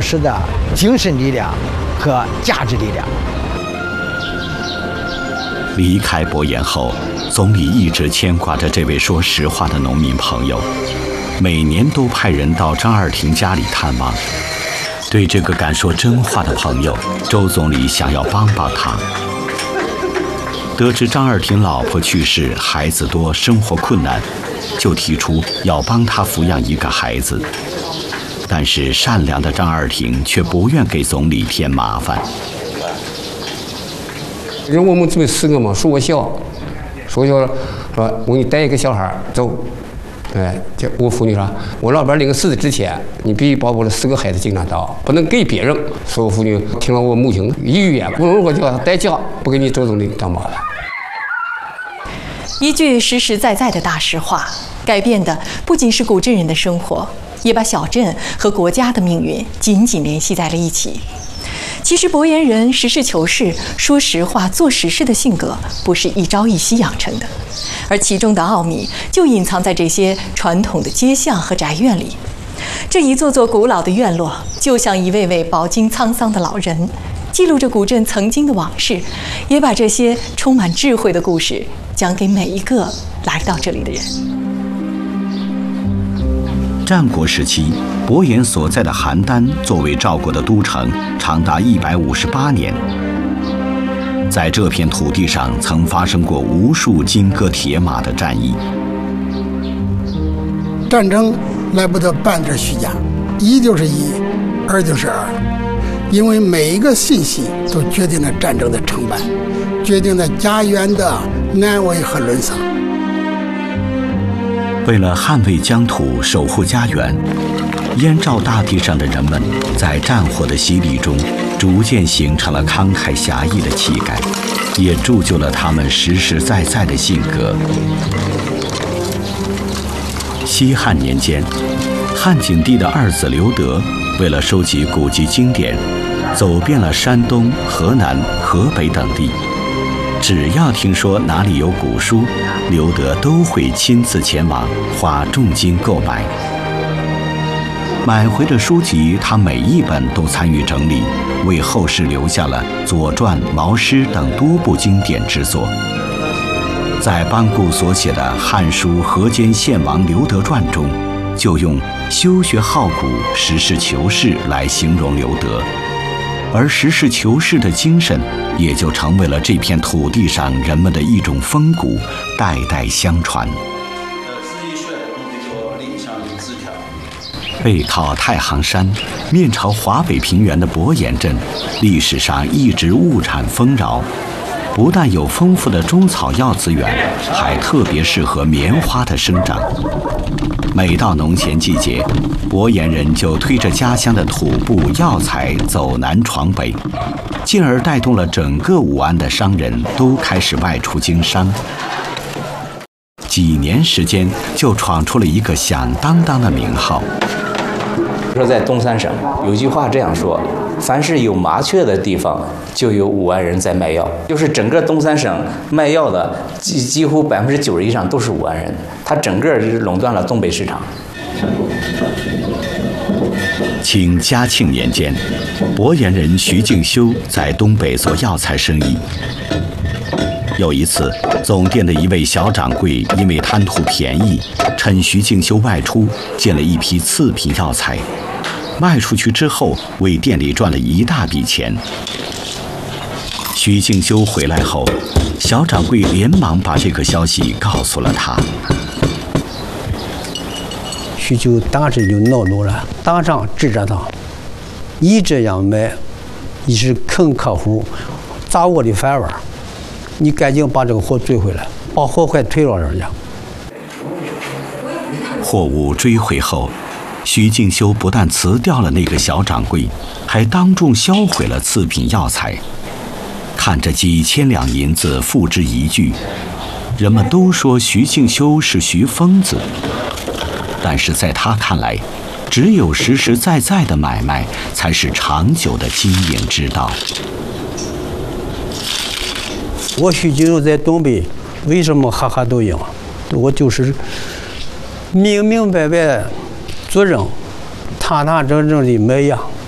实的精神力量和价值力量。 离开博研后，总理一直牵挂着这位说实话的农民朋友，每年都派人到张二婷家里探望。对这个敢说真话的朋友，周总理想要帮帮他。得知张二婷老婆去世，孩子多，生活困难，就提出要帮他抚养一个孩子。但是善良的张二婷却不愿给总理添麻烦。 因为我们准备4个嘛，说我小，说我给你带一个小孩走，就我妇女说，我老伴领个死之前，你必须把我的4个孩子经常到，不能给别人。所有妇女听了我母亲一言，我就要代价，不给你周总理当麻烦。 一句实实在在的大实话，改变的不仅是古镇人的生活，也把小镇和国家的命运紧紧联系在了一起。其实博研人实事求是、说实话、做实事的性格，不是一朝一夕养成的，而其中的奥秘就隐藏在这些传统的街巷和宅院里。这一座座古老的院落，就像一位位饱经沧桑的老人，记录着古镇曾经的往事，也把这些充满智慧的故事讲给每一个来到这里的人。 战国时期，博研所在的邯郸作为赵国的都城，长达158年。在这片土地上，曾发生过无数金戈铁马的战役。 战争来不得半点虚假，1就是1，2就是2，因为每一个信息都决定了战争的成败，决定了家园的安危和沦丧。 为了捍卫疆土、守护家园，燕赵大地上的人们在战火的洗礼中，逐渐形成了慷慨侠义的气概，也铸就了他们实实在在的性格。西汉年间，汉景帝的二子刘德为了收集古籍经典，走遍了山东、河南、河北等地。只要听说哪里有古书，刘德都会亲自前往，花重金购买。买回的书籍，他每一本都参与整理，为后世留下了《左传》《毛诗》等多部经典之作。在班固所写的《汉书河间献王刘德传》中，就用修学好古、实事求是来形容刘德。而实事求是的精神，也就成为了这片土地上人们的一种风骨，代代相传。背靠太行山，面朝华北平原的博研镇，历史上一直物产丰饶，不但有丰富的中草药资源，还特别适合棉花的生长。每到农闲季节，博研人就推着家乡的土布药材走南闯北，进而带动了整个武安的商人都开始外出经商。几年时间，就闯出了一个响当当的名号。 说在东三省有句话这样说：凡是有麻雀的地方，就有武安人在卖药。就是整个东三省卖药的几乎90%以上都是武安人，他整个垄断了东北市场。 清嘉庆年间，博研人徐敬修在东北做药材生意。有一次，总店的一位小掌柜因为贪图便宜，趁徐敬修外出，进了一批次品药材，卖出去之后，为店里赚了一大笔钱。徐敬修回来后，小掌柜连忙把这个消息告诉了他。 徐就当时就恼怒了，当场指着他：你这样卖，你是坑客户，砸我的饭碗，你赶紧把这个货追回来，把货快退了人家。 货物追回后，徐敬修不但辞掉了那个小掌柜，还当众销毁了次品药材。看着几千两银子付之一炬，人们都说徐敬修是徐疯子。但是在他看来，只有实实在在的买卖才是长久的经营之道。 我徐敬修在东北为什么哈哈都赢？我就是明明白白做人，堂堂正正的卖药。